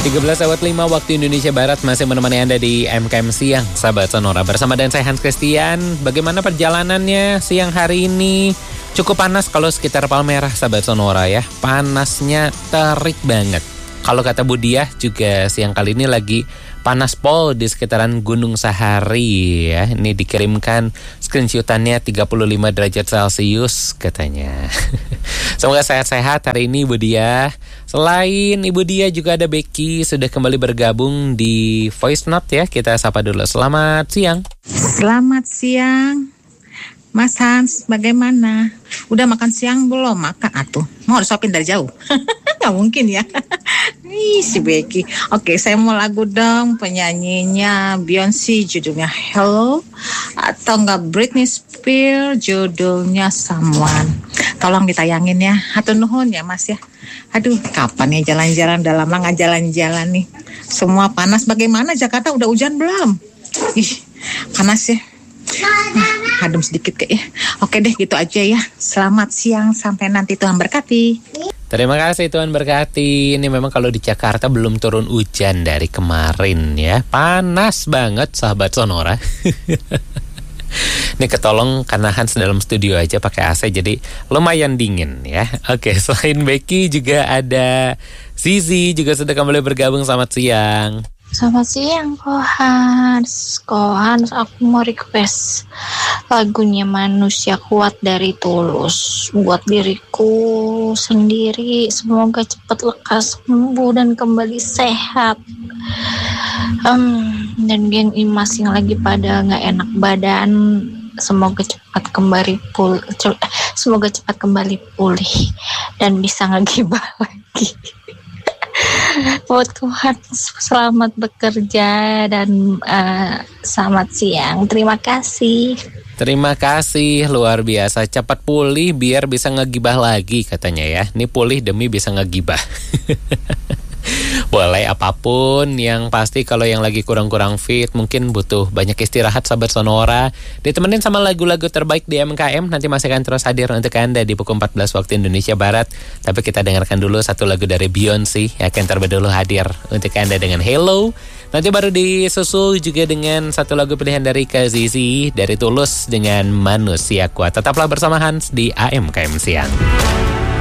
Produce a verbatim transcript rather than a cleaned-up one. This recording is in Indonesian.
tiga belas lewat lima waktu Indonesia Barat masih menemani Anda di M K M Siang, sahabat Sonora. Bersama dan saya Hans Christian. Bagaimana perjalanannya siang hari ini? Cukup panas kalau sekitar Palmerah, sahabat Sonora ya. Panasnya terik banget. Kalau kata Budiah juga siang kali ini lagi panas pol di sekitaran Gunung Sahari ya. Ini dikirimkan screenshotannya tiga puluh lima derajat Celcius katanya. Semoga sehat-sehat hari ini Ibu Diah. Selain Ibu Diah juga ada Becky sudah kembali bergabung di Voice Note ya. Kita sapa dulu. Selamat siang. Selamat siang. Mas Hans, bagaimana? Udah makan siang belum? Makan atuh. Mau disuapin dari jauh? Gak mungkin ya. Ih, si Becky. Oke, saya mau lagu dong. Penyanyinya Beyonce, judulnya Hello. Atau enggak Britney Spears, judulnya Someone. Tolong ditayangin ya. Hatur nuhun ya Mas ya. Aduh, kapan ya jalan-jalan? Udah lama gak jalan-jalan nih. Semua panas. Bagaimana Jakarta? Udah hujan belum? Ih, panas ya. Nah, adem sedikit kayak ya. Oke deh gitu aja ya. Selamat siang sampai nanti, Tuhan berkati. Terima kasih, Tuhan berkati. Ini memang kalau di Jakarta belum turun hujan dari kemarin ya. Panas banget sahabat Sonora. Ini ketolong karena Hans dalam studio aja pakai A C jadi lumayan dingin ya. Oke, selain Becky juga ada Zizi juga sudah kembali bergabung. Selamat siang. Selamat siang Kohans. Kohans, aku mau request lagunya Manusia Kuat dari Tulus buat diriku sendiri. Semoga cepat lekas sembuh dan kembali sehat. Um, dan geng Imas yang lagi pada nggak enak badan, semoga cepat kembali pul, semoga cepat kembali pulih dan bisa ngegibah lagi. Buat Tuhan, selamat bekerja dan uh, selamat siang. Terima kasih. Terima kasih, luar biasa. Cepat pulih biar bisa ngegibah lagi katanya ya. Ini pulih demi bisa ngegibah. Boleh apapun, yang pasti kalau yang lagi kurang-kurang fit mungkin butuh banyak istirahat sahabat Sonora. Ditemenin sama lagu-lagu terbaik di M K M. Nanti masih akan terus hadir untuk Anda di pukul empat belas waktu Indonesia Barat. Tapi kita dengarkan dulu satu lagu dari Beyonce yang akan terlebih dahulu hadir untuk Anda dengan Hello. Nanti baru disusul juga dengan satu lagu pilihan dari Zizi dari Tulus dengan Manusia Kuat. Tetaplah bersama Hans di A M K M Siang.